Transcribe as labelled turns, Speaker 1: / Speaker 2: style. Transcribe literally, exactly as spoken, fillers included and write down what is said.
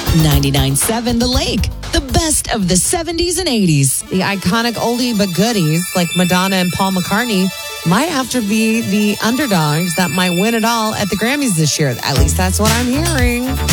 Speaker 1: ninety-nine point seven The Lake, the best of the seventies and eighties.
Speaker 2: The iconic oldie but goodies like Madonna and Paul McCartney might have to be the underdogs that might win it all at the Grammys this year. At least that's what I'm hearing.